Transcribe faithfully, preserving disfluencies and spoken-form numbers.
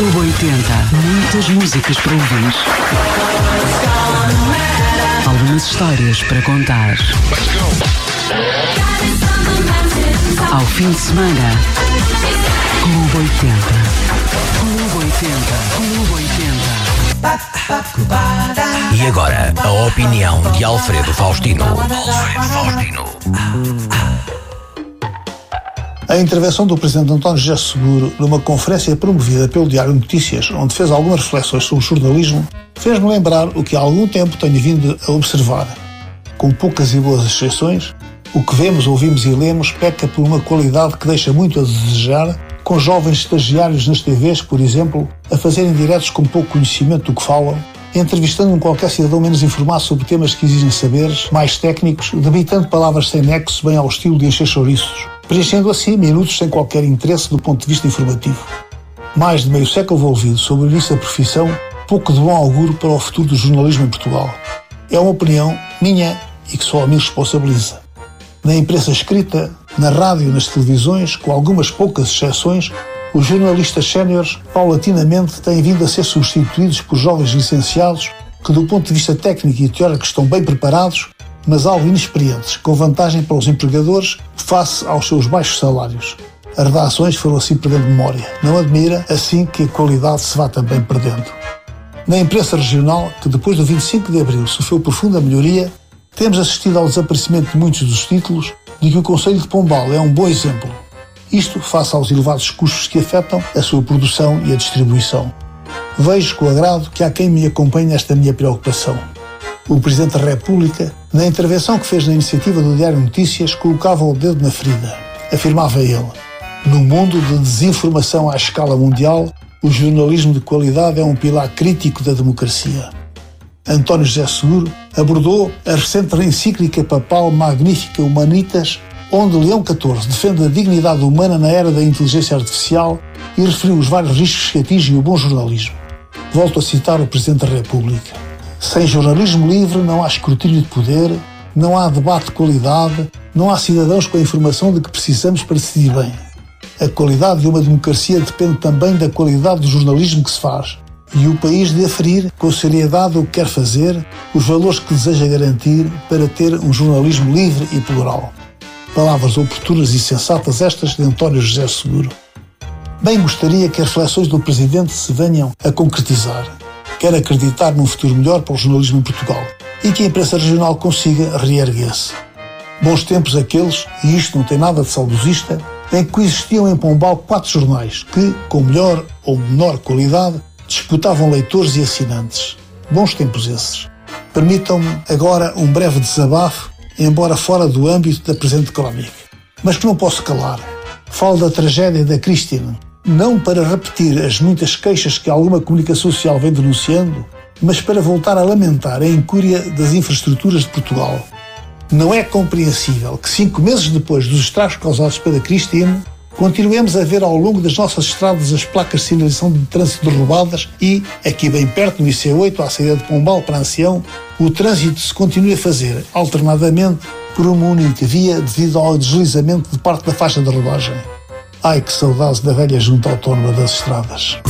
Clube oitenta. Muitas músicas para ouvir. Algumas histórias para contar. Ao fim de semana, Clube oitenta. Clube oitenta. Clube oitenta. E agora, a opinião de Alfredo Faustino. Alfredo Faustino. A intervenção do Presidente António José Seguro numa conferência promovida pelo Diário Notícias, onde fez algumas reflexões sobre o jornalismo, fez-me lembrar o que há algum tempo tenho vindo a observar. Com poucas e boas exceções, o que vemos, ouvimos e lemos peca por uma qualidade que deixa muito a desejar, com jovens estagiários nas T Vs, por exemplo, a fazerem diretos com pouco conhecimento do que falam, entrevistando um qualquer cidadão menos informado sobre temas que exigem saberes, mais técnicos, debitando palavras sem nexo, bem ao estilo de encher chouriços, preenchendo assim minutos sem qualquer interesse do ponto de vista informativo. Mais de meio século envolvido sobre o início da profissão, pouco de bom auguro para o futuro do jornalismo em Portugal. É uma opinião minha e que só a mim responsabiliza. Na imprensa escrita, na rádio e nas televisões, com algumas poucas exceções, os jornalistas séniores paulatinamente têm vindo a ser substituídos por jovens licenciados que, do ponto de vista técnico e teórico, estão bem preparados, mas algo inexperientes, com vantagem para os empregadores face aos seus baixos salários. As redações foram assim perdendo memória. Não admira, assim, que a qualidade se vá também perdendo. Na imprensa regional, que depois do vinte e cinco de abril sofreu profunda melhoria, temos assistido ao desaparecimento de muitos dos títulos de que o Conselho de Pombal é um bom exemplo. Isto face aos elevados custos que afetam a sua produção e a distribuição. Vejo com agrado que há quem me acompanhe nesta minha preocupação. O Presidente da República, na intervenção que fez na iniciativa do Diário Notícias, colocava o dedo na ferida. Afirmava ele: no mundo de desinformação à escala mundial, o jornalismo de qualidade é um pilar crítico da democracia. António José Seguro abordou a recente encíclica papal Magnificat Humanitas, onde Leão catorze defende a dignidade humana na era da inteligência artificial e referiu os vários riscos que atingem o bom jornalismo. Volto a citar o Presidente da República: sem jornalismo livre não há escrutínio de poder, não há debate de qualidade, não há cidadãos com a informação de que precisamos para decidir bem. A qualidade de uma democracia depende também da qualidade do jornalismo que se faz, e o país de aferir com seriedade o que quer fazer, os valores que deseja garantir para ter um jornalismo livre e plural. Palavras oportunas e sensatas estas de António José Seguro. Bem gostaria que as reflexões do Presidente se venham a concretizar. Quero acreditar num futuro melhor para o jornalismo em Portugal e que a imprensa regional consiga reerguer-se. Bons tempos aqueles, e isto não tem nada de saudosista, em que coexistiam em Pombal quatro jornais que, com melhor ou menor qualidade, disputavam leitores e assinantes. Bons tempos esses. Permitam-me agora um breve desabafo, embora fora do âmbito da presente crónica, mas que não posso calar. Falo da tragédia da Cristina, não para repetir as muitas queixas que alguma comunicação social vem denunciando, mas para voltar a lamentar a incúria das infraestruturas de Portugal. Não é compreensível que cinco meses depois dos estragos causados pela Cristina, continuemos a ver ao longo das nossas estradas as placas de sinalização de trânsito derrubadas e, aqui bem perto no I C oito, à saída de Pombal para Ancião, o trânsito se continue a fazer, alternadamente, por uma única via devido ao deslizamento de parte da faixa de rodagem. Ai, que saudades da velha junta autónoma das estradas.